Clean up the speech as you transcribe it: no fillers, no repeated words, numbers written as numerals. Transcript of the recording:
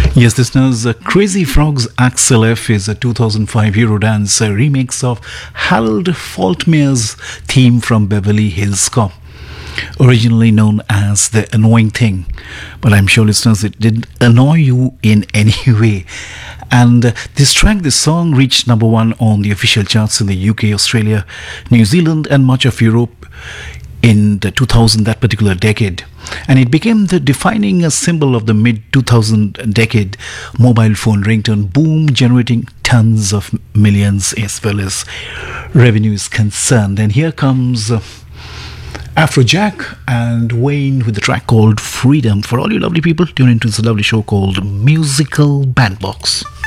Yes, listeners, Crazy Frogs Axel F is a 2005 Eurodance remix of Harold Faltmere's theme from Beverly Hills Cop, originally known as The Annoying Thing. But I'm sure, listeners, it didn't annoy you in any way. And this song reached number one on the official charts in the UK, Australia, New Zealand, and much of Europe in the 2000, that particular decade. And it became the defining symbol of the mid-2000 decade mobile phone ringtone boom, generating tons of millions as well as revenue is concerned. And here comes Afrojack and Wayne with the track called Freedom. For all you lovely people, tune into this lovely show called Musical Bandbox.